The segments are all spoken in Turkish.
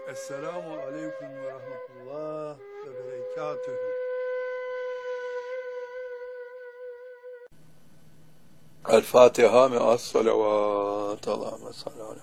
Esselamu aleyküm ve rahmetullah ve berekatühü. El Fatiha me'as salavat. Allahümme salli ala.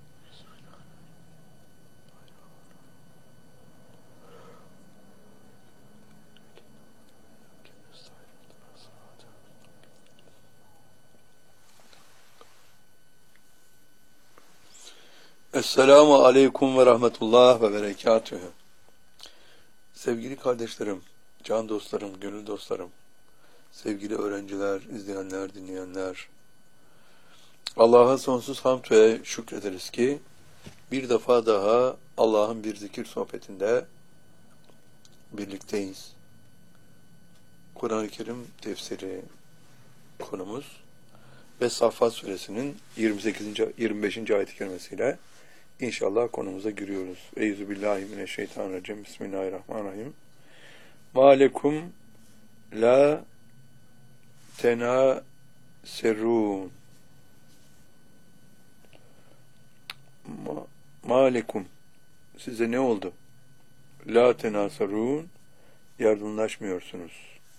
Esselamu aleyküm ve rahmetullah ve berekatühü. Sevgili kardeşlerim, can dostlarım, gönül dostlarım, sevgili öğrenciler, izleyenler, dinleyenler, Allah'a sonsuz hamd ve şükrederiz ki bir defa daha Allah'ın bir zikir sohbetinde birlikteyiz. Kur'an-ı Kerim tefsiri konumuz ve Saffat suresinin 25. ayet-i kerimesiyle İnşallah konumuza giriyoruz. Euzubillahimineşşeytanirracim. Bismillahirrahmanirrahim. Malekum la tenaserun. Malekum. Size ne oldu? La tenaserun. Yardımlaşmıyorsunuz.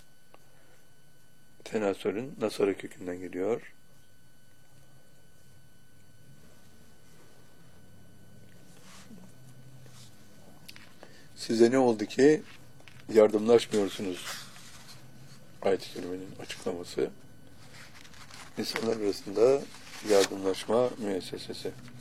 Tenasörün Nasara kökünden geliyor. Size ne oldu ki yardımlaşmıyorsunuz? Ayet-i kerimenin açıklaması. İnsanlar arasında yardımlaşma müessesesi.